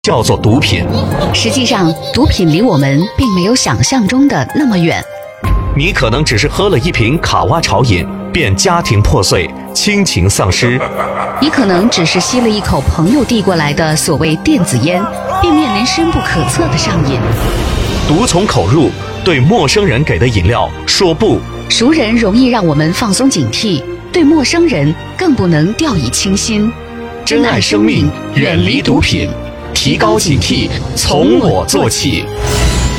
叫做毒品。 实际上，毒品离我们并没有想象中的那么远。 你可能只是喝了一瓶卡哇潮饮，便家庭破碎，亲情丧失； 你可能只是吸了一口朋友递过来的所谓电子烟，便面临深不可测的上瘾。 毒从口入，对陌生人给的饮料说不。 熟人容易让我们放松警惕，对陌生人更不能掉以轻心。 珍爱生命，远离毒品，提高警惕，从我做起。